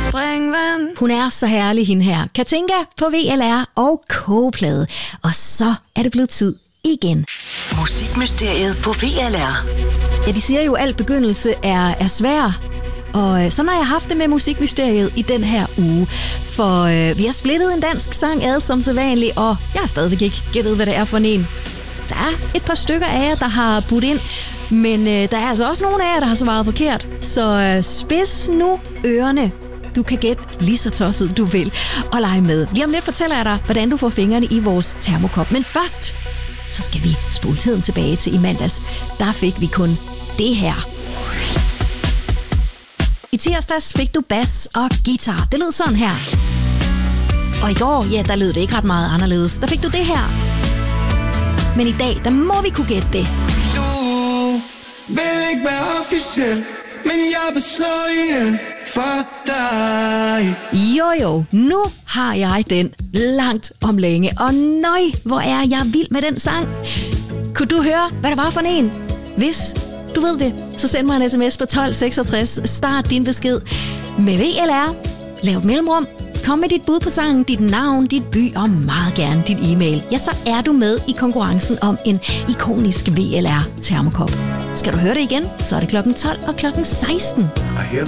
springvand. Hun er så herlig, hende her. Katinka på VLR og kogeplade. Og så er det blevet tid igen. Musikmysteriet på VLR. Ja, de siger jo, at al begyndelse er svær. Og sådan har jeg haft det med musikmysteriet i den her uge. For vi har splittet en dansk sang ad som sædvanligt, og jeg har stadigvæk ikke gættet, hvad det er for en. Der er et par stykker af jer, der har budt ind, men der er altså også nogle af jer, der har svaret forkert. Så spids nu ørerne. Du kan gætte lige så tosset du vil og lege med. Lige om lidt fortæller jeg dig, hvordan du får fingrene i vores termokop. Men først, så skal vi spole tiden tilbage til i mandags. Der fik vi kun det her. I tirsdags fik du bas og guitar. Det lød sådan her. Og i går, ja, der lød det ikke ret meget anderledes. Der fik du det her. Men i dag, der må vi kunne gætte det. Du vil ikke være officiel, men jeg vil slå igen for dig. Jo, nu har jeg den langt om længe. Og nøj, hvor er jeg vild med den sang. Kunne du høre, hvad der var for en? Hvis du ved det, så send mig en sms på 1266. Start din besked med VLR. Lav et mellemrum. Kom med dit bud på sangen, dit navn, dit by og meget gerne dit e-mail. Ja, så er du med i konkurrencen om en ikonisk VLR termokop. Skal du høre det igen, så er det klokken 12 og klokken 16. I hear